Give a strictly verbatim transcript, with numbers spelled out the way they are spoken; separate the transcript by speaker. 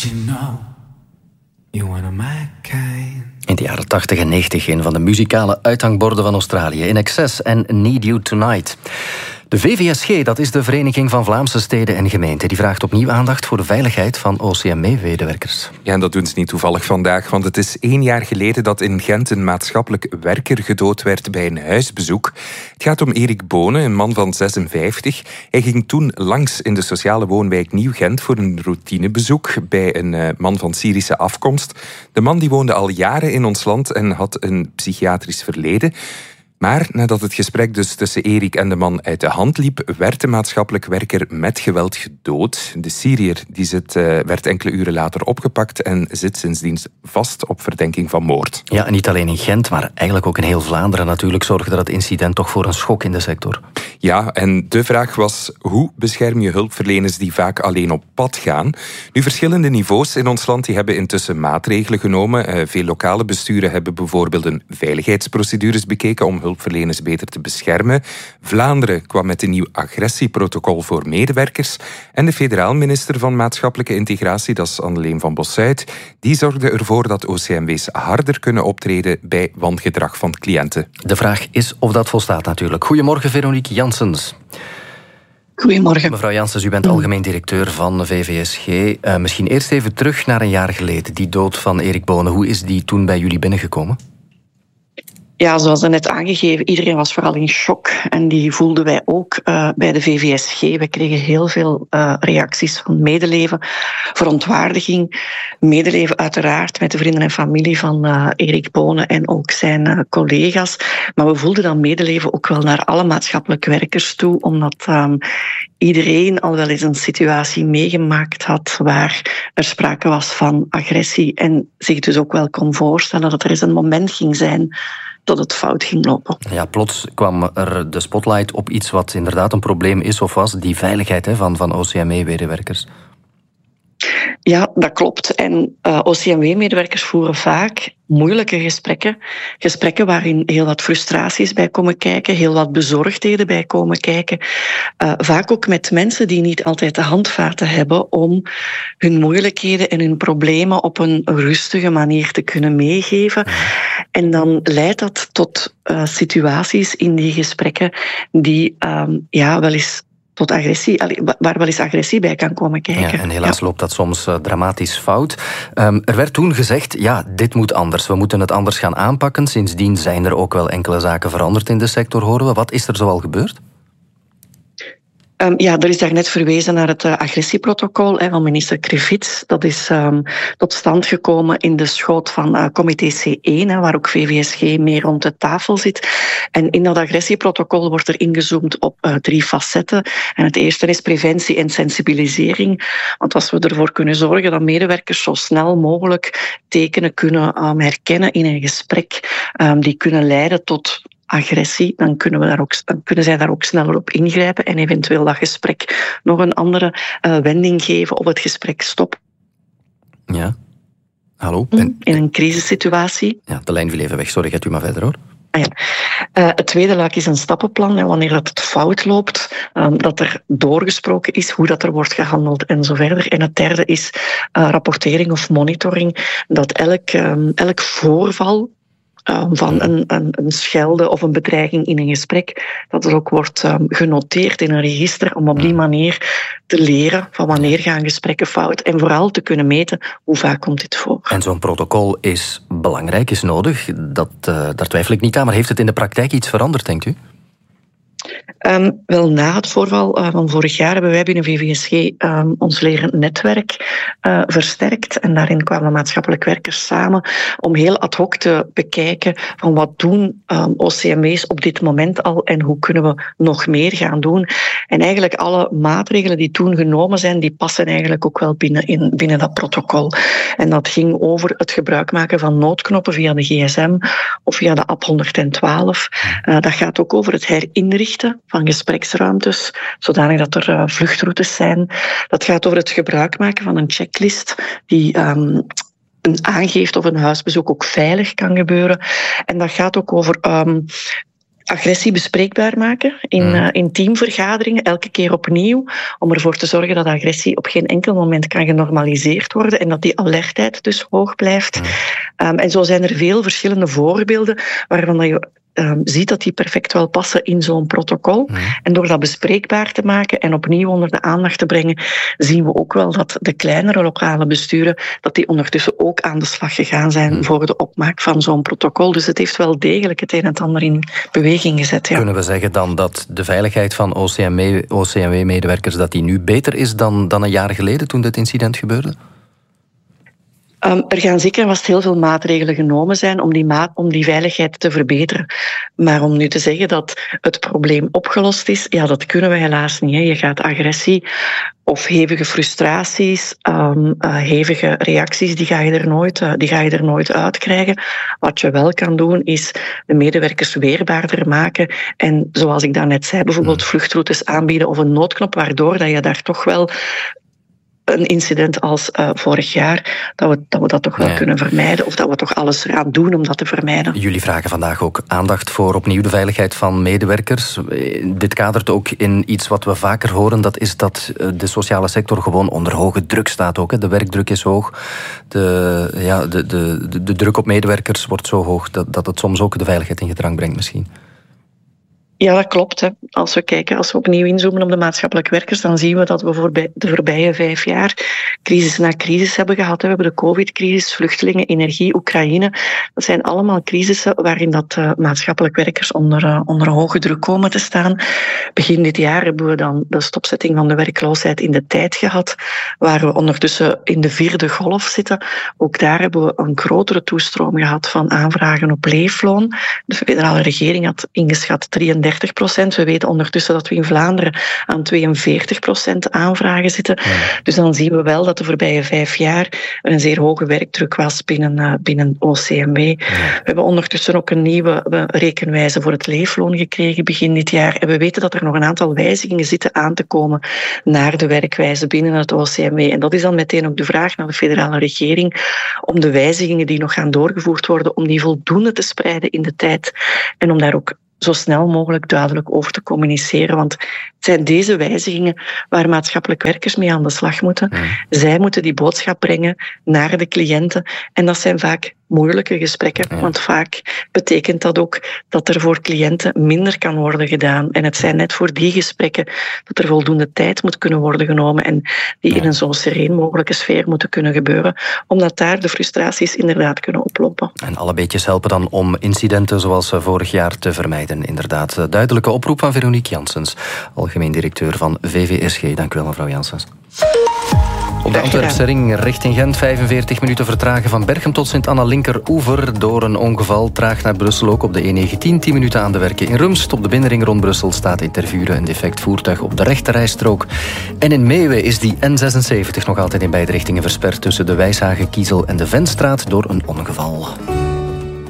Speaker 1: In de jaren tachtig en negentig een van de muzikale uithangborden van Australië. In Excess en Need You Tonight. De V V S G, dat is de Vereniging van Vlaamse Steden en Gemeenten, die vraagt opnieuw aandacht voor de veiligheid van O C M E-medewerkers.
Speaker 2: Ja, en dat doen ze niet toevallig vandaag, want het is één jaar geleden dat in Gent een maatschappelijk werker gedood werd bij een huisbezoek. Het gaat om Erik Bonen, een man van zesenvijftig. Hij ging toen langs in de sociale woonwijk Nieuw-Gent voor een routinebezoek bij een uh, man van Syrische afkomst. De man die woonde al jaren in ons land en had een psychiatrisch verleden. Maar nadat het gesprek dus tussen Erik en de man uit de hand liep, werd de maatschappelijk werker met geweld gedood. De Syriër die zit, uh, werd enkele uren later opgepakt en zit sindsdien vast op verdenking van moord.
Speaker 1: Ja, en niet alleen in Gent, maar eigenlijk ook in heel Vlaanderen natuurlijk zorgde dat incident toch voor een schok in de sector.
Speaker 2: Ja, en de vraag was, hoe bescherm je hulpverleners die vaak alleen op pad gaan? Nu, verschillende niveaus in ons land die hebben intussen maatregelen genomen. Uh, veel lokale besturen hebben bijvoorbeeld een veiligheidsprocedures bekeken om hulpverleners beter te beschermen. Vlaanderen kwam met een nieuw agressieprotocol voor medewerkers. En de federaal minister van Maatschappelijke Integratie, dat is Anneleen van Bossuyt, die zorgde ervoor dat O C M W's harder kunnen optreden bij wangedrag van cliënten.
Speaker 1: De vraag is of dat volstaat natuurlijk. Goedemorgen, Veronique Janssens.
Speaker 3: Goedemorgen.
Speaker 1: Mevrouw Janssens, u bent algemeen directeur van de V V S G. Uh, misschien eerst even terug naar een jaar geleden. Die dood van Erik Bonen, hoe is die toen bij jullie binnengekomen?
Speaker 3: Ja, zoals net aangegeven, iedereen was vooral in shock. En die voelden wij ook uh, bij de V V S G. We kregen heel veel uh, reacties van medeleven, verontwaardiging. Medeleven uiteraard met de vrienden en familie van uh, Erik Bonen en ook zijn uh, collega's. Maar we voelden dan medeleven ook wel naar alle maatschappelijke werkers toe, omdat um, iedereen al wel eens een situatie meegemaakt had waar er sprake was van agressie en zich dus ook wel kon voorstellen dat er eens een moment ging zijn dat het fout ging lopen.
Speaker 1: Ja, plots kwam er de spotlight op iets wat inderdaad een probleem is of was, die veiligheid hè, van, van O C M E-medewerkers.
Speaker 3: Ja, dat klopt. En uh, O C M W-medewerkers voeren vaak moeilijke gesprekken. Gesprekken waarin heel wat frustraties bij komen kijken, heel wat bezorgdheden bij komen kijken. Uh, vaak ook met mensen die niet altijd de handvaten hebben om hun moeilijkheden en hun problemen op een rustige manier te kunnen meegeven. En dan leidt dat tot uh, situaties in die gesprekken die um, ja, wel eens tot agressie, waar wel eens agressie bij kan komen kijken.
Speaker 1: Ja, en helaas ja. loopt dat soms uh, dramatisch fout. Um, er werd toen gezegd, ja, dit moet anders. We moeten het anders gaan aanpakken. Sindsdien zijn er ook wel enkele zaken veranderd in de sector, horen we. Wat is er zoal gebeurd?
Speaker 3: Um, ja, er is daar net verwezen naar het uh, agressieprotocol hè, van minister Krivits. Dat is um, tot stand gekomen in de schoot van uh, comité C één, hè, waar ook V V S G mee rond de tafel zit. En in dat agressieprotocol wordt er ingezoomd op uh, drie facetten. En het eerste is preventie en sensibilisering. Want als we ervoor kunnen zorgen dat medewerkers zo snel mogelijk tekenen kunnen um, herkennen in een gesprek, um, die kunnen leiden tot agressie, dan kunnen, we daar ook, dan kunnen zij daar ook sneller op ingrijpen en eventueel dat gesprek nog een andere uh, wending geven of het gesprek stoppen.
Speaker 1: Ja, hallo?
Speaker 3: In een crisissituatie.
Speaker 1: Ja, de lijn viel even weg. Sorry, gaat u maar verder hoor.
Speaker 3: Ah ja. Uh, het tweede luik is een stappenplan. En wanneer dat het fout loopt, um, dat er doorgesproken is hoe dat er wordt gehandeld en zo verder. En het derde is uh, rapportering of monitoring. Dat elk, um, elk voorval Um, van een, een, een schelde of een bedreiging in een gesprek, dat er ook wordt um, genoteerd in een register om op die manier te leren van wanneer gaan gesprekken fout en vooral te kunnen meten hoe vaak komt dit voor.
Speaker 1: En zo'n protocol is belangrijk, is nodig, dat, uh, daar twijfel ik niet aan, maar heeft het in de praktijk iets veranderd, denkt u?
Speaker 3: Um, wel, na het voorval uh, van vorig jaar hebben wij binnen V V S G um, ons lerend netwerk uh, versterkt. En daarin kwamen maatschappelijk werkers samen om heel ad hoc te bekijken van wat doen um, O C M W's op dit moment al en hoe kunnen we nog meer gaan doen. En eigenlijk alle maatregelen die toen genomen zijn, die passen eigenlijk ook wel binnen, in, binnen dat protocol. En dat ging over het gebruik maken van noodknoppen via de G S M of via de app honderdtwaalf. Uh, dat gaat ook over het herinrichten van gespreksruimtes, zodanig dat er uh, vluchtroutes zijn. Dat gaat over het gebruik maken van een checklist die um, een aangeeft of een huisbezoek ook veilig kan gebeuren. En dat gaat ook over um, agressie bespreekbaar maken in, mm. uh, in teamvergaderingen, elke keer opnieuw, om ervoor te zorgen dat agressie op geen enkel moment kan genormaliseerd worden en dat die alertheid dus hoog blijft. Mm. Um, en zo zijn er veel verschillende voorbeelden waarvan je Um, ziet dat die perfect wel passen in zo'n protocol. Mm. En door dat bespreekbaar te maken en opnieuw onder de aandacht te brengen, zien we ook wel dat de kleinere lokale besturen, dat die ondertussen ook aan de slag gegaan zijn mm. voor de opmaak van zo'n protocol. Dus het heeft wel degelijk het een en het ander in beweging gezet. Ja.
Speaker 1: Kunnen we zeggen dan dat de veiligheid van O C M W-medewerkers dat die nu beter is dan, dan een jaar geleden toen dit incident gebeurde?
Speaker 3: Um, er gaan zeker vast heel veel maatregelen genomen zijn om die, ma- om die veiligheid te verbeteren. Maar om nu te zeggen dat het probleem opgelost is, ja, dat kunnen we helaas niet. Hè. Je gaat agressie of hevige frustraties, um, uh, hevige reacties, die ga, je er nooit, uh, die ga je er nooit uitkrijgen. Wat je wel kan doen, is de medewerkers weerbaarder maken. En zoals ik daarnet zei, bijvoorbeeld vluchtroutes aanbieden of een noodknop, waardoor dat je daar toch wel een incident als uh, vorig jaar, dat we, dat we dat toch wel ja. kunnen vermijden, of dat we toch alles eraan doen om dat te vermijden.
Speaker 1: Jullie vragen vandaag ook aandacht voor opnieuw de veiligheid van medewerkers. Dit kadert ook in iets wat we vaker horen, dat is dat de sociale sector gewoon onder hoge druk staat ook. Hè. De werkdruk is hoog, de, ja, de, de, de, de druk op medewerkers wordt zo hoog dat, dat het soms ook de veiligheid in gedrang brengt misschien.
Speaker 3: Ja, dat klopt. Hè. Als we kijken, als we opnieuw inzoomen op de maatschappelijk werkers, dan zien we dat we voor de voorbije vijf jaar crisis na crisis hebben gehad. We hebben de covid-crisis, vluchtelingen, energie, Oekraïne. Dat zijn allemaal crisissen waarin dat uh, maatschappelijk werkers onder, uh, onder hoge druk komen te staan. Begin dit jaar hebben we dan de stopzetting van de werkloosheid in de tijd gehad, waar we ondertussen in de vierde golf zitten. Ook daar hebben we een grotere toestroom gehad van aanvragen op leefloon. De federale regering had ingeschat drieëndertig procent. We weten ondertussen dat we in Vlaanderen aan tweeënveertig procent aanvragen zitten. Ja. Dus dan zien we wel dat de voorbije vijf jaar er een zeer hoge werkdruk was binnen, uh, binnen O C M W. Ja. We hebben ondertussen ook een nieuwe rekenwijze voor het leefloon gekregen begin dit jaar. En we weten dat er nog een aantal wijzigingen zitten aan te komen naar de werkwijze binnen het O C M W. En dat is dan meteen ook de vraag naar de federale regering om de wijzigingen die nog gaan doorgevoerd worden, om die voldoende te spreiden in de tijd en om daar ook zo snel mogelijk duidelijk over te communiceren. Want het zijn deze wijzigingen waar maatschappelijk werkers mee aan de slag moeten. Ja. Zij moeten die boodschap brengen naar de cliënten. En dat zijn vaak moeilijke gesprekken, ja. want vaak betekent dat ook dat er voor cliënten minder kan worden gedaan. En het zijn net voor die gesprekken dat er voldoende tijd moet kunnen worden genomen en die ja. in een zo sereen mogelijke sfeer moeten kunnen gebeuren, omdat daar de frustraties inderdaad kunnen oplopen.
Speaker 1: En alle beetjes helpen dan om incidenten zoals vorig jaar te vermijden. Inderdaad, duidelijke oproep van Veronique Janssens, algemeen directeur van V V S G. Dank u wel, mevrouw Janssens. Op de Antwerpse ring richting Gent, vijfenveertig minuten vertragen van Berchem tot Sint-Anna linkeroever. Door een ongeval traag naar Brussel, ook op de E negentien, tien minuten aan de werken. In Rumst, op de binnenring rond Brussel, staat in Tervuren een defect voertuig op de rechterrijstrook. En in Meeuwen is die N zesenzeventig nog altijd in beide richtingen versperd tussen de Wijshagen, Kiezel en de Ventstraat door een ongeval.